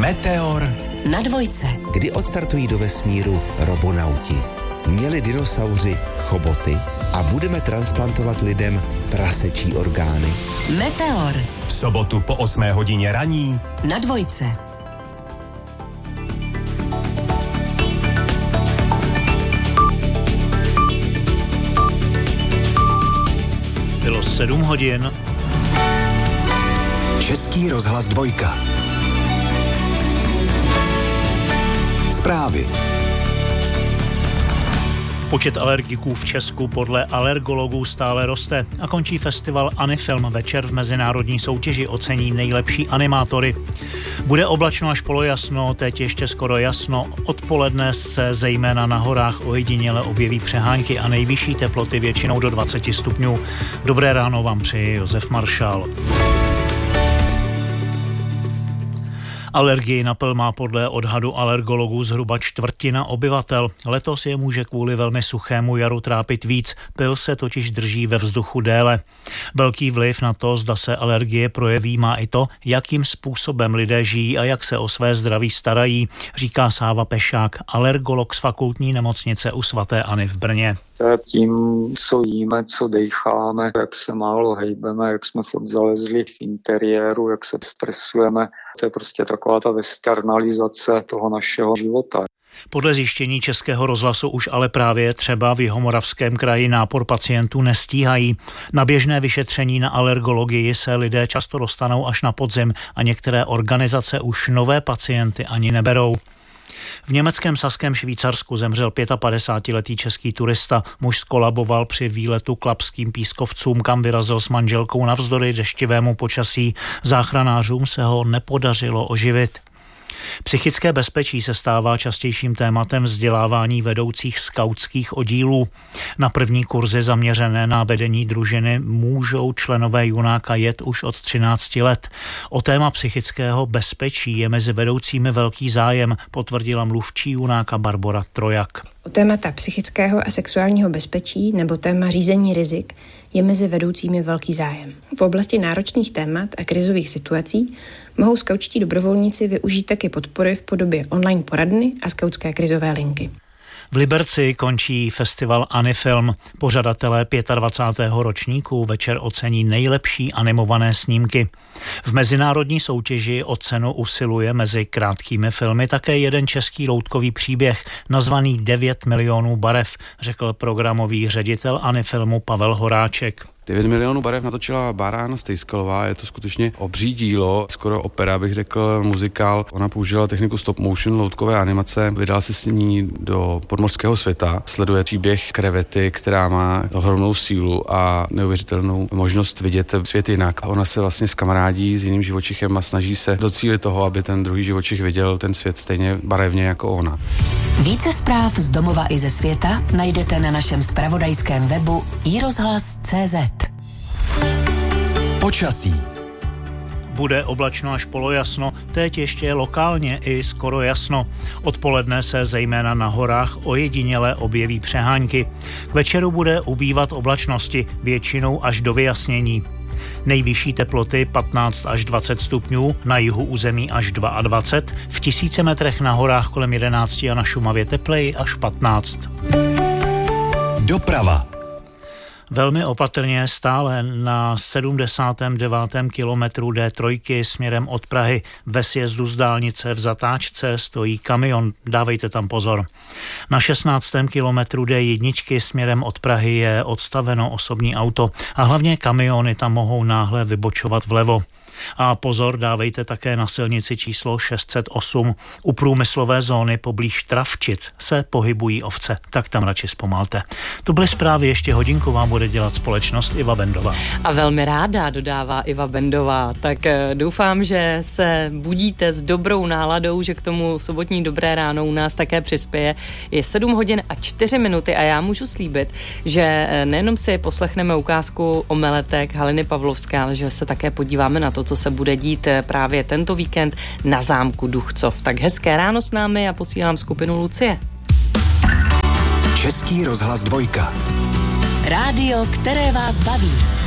Meteor na dvojce. Kdy odstartují do vesmíru robonauti? Měli dinosauři choboty a budeme transplantovat lidem prasečí orgány? Meteor. v sobotu po 8 hodině raní na dvojce. Bylo 7 hodin. Český rozhlas 2. Zprávy. Počet alergiků v Česku podle alergologů stále roste a končí festival Anifilm. Večer v mezinárodní soutěži ocení nejlepší animátory. Bude oblačno až polojasno, teď ještě skoro jasno. Odpoledne se zejména na horách ojediněle objeví přehánky a nejvyšší teploty většinou do 20 stupňů. Dobré ráno vám přeje Josef Maršál. Alergii na pyl má podle odhadu alergologů zhruba čtvrtina obyvatel. Letos je může kvůli velmi suchému jaru trápit víc. Pyl se totiž drží ve vzduchu déle. Velký vliv na to, zda se alergie projeví, má i to, jakým způsobem lidé žijí a jak se o své zdraví starají, říká Sáva Pešák, alergolog z fakultní nemocnice u sv. Anny v Brně. Tím, co jíme, co dejcháme, jak se málo hejbeme, jak jsme furt zalezli v interiéru, jak se stresujeme. To je prostě taková ta westernalizace toho našeho života. Podle zjištění Českého rozhlasu už ale právě třeba v Jihomoravském kraji nápor pacientů nestíhají. Na běžné vyšetření na alergologii se lidé často dostanou až na podzim a některé organizace už nové pacienty ani neberou. V německém Saském Švýcarsku zemřel 55letý český turista. Muž skolaboval při výletu k Lapským pískovcům, kam vyrazil s manželkou navzdory deštivému počasí. Záchranářům se ho nepodařilo oživit. Psychické bezpečí se stává častějším tématem vzdělávání vedoucích skautských oddílů. Na první kurzy zaměřené na vedení družiny můžou členové junáka jet už od 13 let. O téma psychického bezpečí je mezi vedoucími velký zájem, potvrdila mluvčí junáka Barbora Trojak. O témata psychického a sexuálního bezpečí nebo téma řízení rizik je mezi vedoucími velký zájem. V oblasti náročných témat a krizových situací mohou skautští dobrovolníci využít taky podpory v podobě online poradny a skautské krizové linky. V Liberci končí festival Anifilm. Pořadatelé 25. ročníku večer ocení nejlepší animované snímky. V mezinárodní soutěži o cenu usiluje mezi krátkými filmy také jeden český loutkový příběh nazvaný 9 milionů barev, řekl programový ředitel Anifilmu Pavel Horáček. 9 milionů barev natočila Bára Stejskalová, je to skutečně obří dílo, skoro opera, bych řekl, muzikál. Ona použila techniku stop motion, loutkové animace, vydala se s ní do podmořského světa, sleduje příběh krevety, která má ohromnou sílu a neuvěřitelnou možnost vidět svět jinak. Ona se vlastně skamarádí s jiným živočichem a snaží se docílit toho, aby ten druhý živočich viděl ten svět stejně barevně jako ona. Více zpráv z domova i ze světa najdete na našem zpravodajském webu iRozhlas.cz. Počasí. Bude oblačno až polojasno, teď ještě lokálně i skoro jasno. Odpoledne se zejména na horách ojediněle objeví přehánky. K večeru bude ubývat oblačnosti, většinou až do vyjasnění. Nejvyšší teploty 15 až 20 stupňů, na jihu území až 22, v 1000 metrech na horách kolem 11 a na Šumavě tepleji až 15. Doprava. Velmi opatrně stále na 79. kilometru D3 směrem od Prahy ve sjezdu z dálnice v zatáčce stojí kamion, dávejte tam pozor. Na 16. kilometru D1 směrem od Prahy je odstaveno osobní auto a hlavně kamiony tam mohou náhle vybočovat vlevo. A pozor, dávejte také na silnici číslo 608. U průmyslové zóny poblíž Travčic se pohybují ovce, tak tam radši zpomalte. To byly zprávy, ještě hodinku vám bude dělat společnost Iva Bendová. A velmi ráda dodává Iva Bendová, tak doufám, že se budíte s dobrou náladou, že k tomu sobotní dobré ráno u nás také přispěje. Je 7 hodin a 4 minuty a já můžu slíbit, že nejenom si poslechneme ukázku omeletek Haliny Pavlovské, ale že se také podíváme na to, co se bude dít právě tento víkend na zámku Duchcov. Tak hezké ráno s námi a posílám skupinu Lucie. Český rozhlas 2. Rádio, které vás baví.